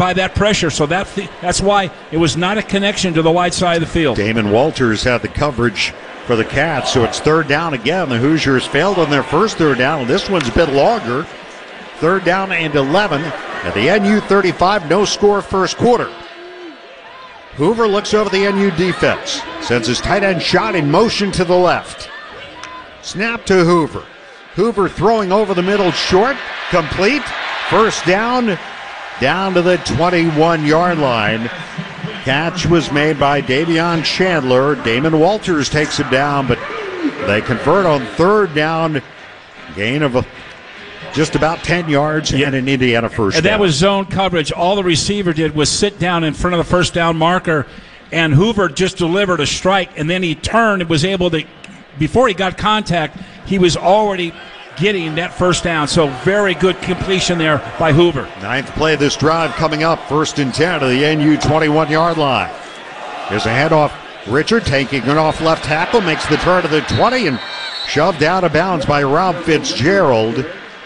apply that pressure. So that's why it was not a connection to the wide side of the field. Damon Walters had the coverage for the Cats, so it's third down again. The Hoosiers failed on their first third down, and this one's a bit longer. Third down and 11 at the NU 35. No score first quarter. Hoover looks over the NU defense. Sends his tight end shot in motion to the left. Snap to Hoover. Hoover throwing over the middle short. Complete. First down. Down to the 21-yard line. Catch was made by Davion Chandler. Damon Walters takes it down, but they convert on third down. Gain of just about 10 yards and an Indiana first down. And that was zone coverage. All the receiver did was sit down in front of the first down marker, and Hoover just delivered a strike, and then he turned and was able to, before he got contact, he was already getting that first down. So very good completion there by Hoover. Ninth play of this drive coming up. First and 10 to the NU 21-yard line. Here's a handoff. Richard taking it off left tackle, makes the turn to the 20 and shoved out of bounds by Rob Fitzgerald.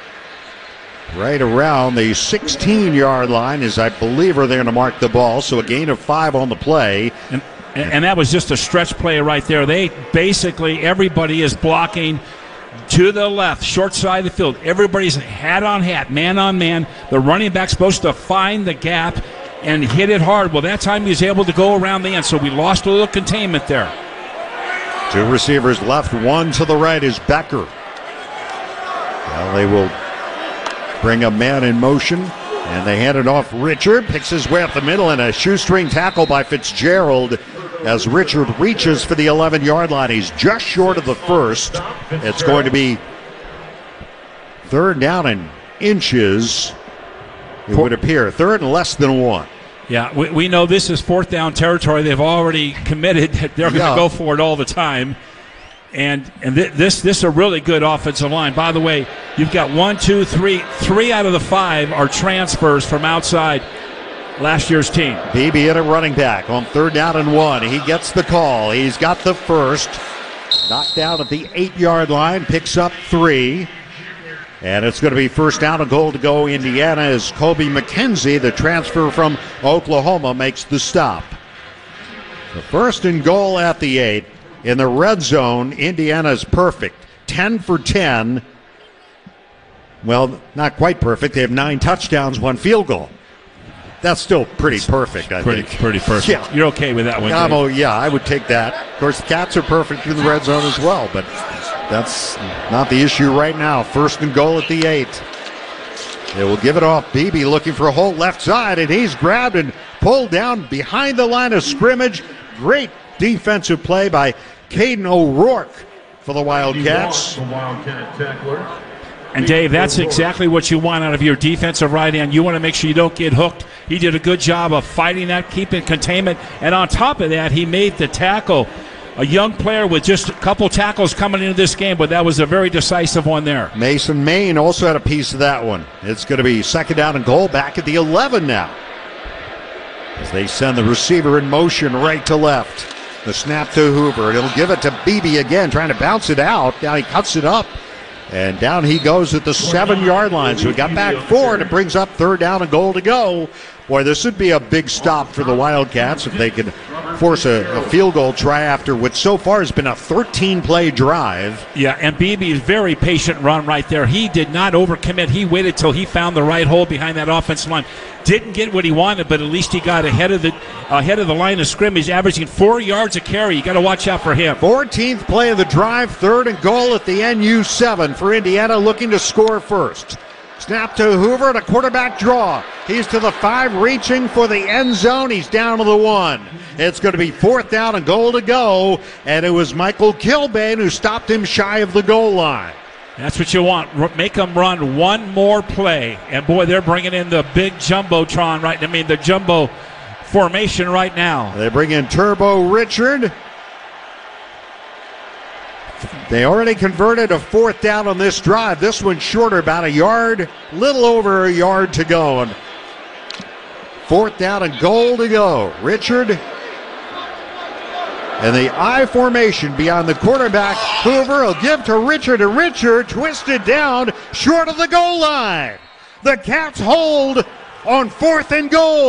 Right around the 16-yard line is, I believe, are they going to mark the ball. So a gain of 5 on the play. And that was just a stretch play right there. They basically, everybody is blocking to the left, short side of the field. Everybody's hat on hat, man on man. The running back's supposed to find the gap and hit it hard. Well, that time he was able to go around the end, so we lost a little containment there. Two receivers left, one to the right is Becker. Well, they will bring a man in motion, and they hand it off. Richard picks his way up the middle, and a shoestring tackle by Fitzgerald as Richard reaches for the 11-yard line. He's just short of the first. It's going to be third down and inches, it would appear. Third and less than 1. Yeah, we know this is fourth down territory. They've already committed that they're going to go for it all the time. And this is a really good offensive line. By the way, you've got 1, 2, 3. 3 out of the 5 are transfers from outside last year's team. Beebe at a running back on third down and 1. He gets the call. He's got the first. Knocked down at the 8-yard line. Picks up 3. And it's going to be first down and goal to go Indiana as Kobe McKenzie, the transfer from Oklahoma, makes the stop. The first and goal at the 8. In the red zone, Indiana's perfect. 10 for 10. Well, not quite perfect. They have 9 touchdowns, 1 field goal. That's still pretty perfect, I think. Pretty perfect. Yeah. You're okay with that one, Dave? Yeah, I would take that. Of course, the Cats are perfect in the red zone as well, but that's not the issue right now. First and goal at the 8. They will give it off. Beebe looking for a hole left side, and he's grabbed and pulled down behind the line of scrimmage. Great defensive play by Caden O'Rourke for the Wildcats. And Dave, that's exactly what you want out of your defensive right end. You want to make sure you don't get hooked. He did a good job of fighting that, keeping containment. And on top of that, he made the tackle. A young player with just a couple tackles coming into this game, but that was a very decisive one there. Mason Main also had a piece of that one. It's going to be second down and goal back at the 11 now, as they send the receiver in motion right to left. The snap to Hoover. He'll give it to Beebe again, trying to bounce it out. Now he cuts it up, and down he goes at the 7-yard line. So he got back 4, and it brings up third down and goal to go. Boy, this would be a big stop for the Wildcats if they could force a field goal try after what so far has been a 13-play drive. Yeah, and Beebe's very patient run right there. He did not overcommit. He waited till he found the right hole behind that offensive line. Didn't get what he wanted, but at least he got ahead of the line of scrimmage, averaging 4 yards a carry. You got to watch out for him. 14th play of the drive, third and goal at the NU 7 for Indiana, looking to score first. Snap to Hoover and a quarterback draw. He's to the 5, reaching for the end zone. He's down to the 1. It's going to be fourth down and goal to go, and it was Michael Kilbane who stopped him shy of the goal line. That's what you want. Make them run one more play. And, boy, they're bringing in the big jumbotron the jumbo formation right now. They bring in Turbo Richard. They already converted a fourth down on this drive. This one's shorter, about a yard, little over a yard to go. And fourth down and goal to go. Richard and the I formation beyond the quarterback. Hoover will give to Richard, and Richard twisted down short of the goal line. The Cats hold on fourth and goal.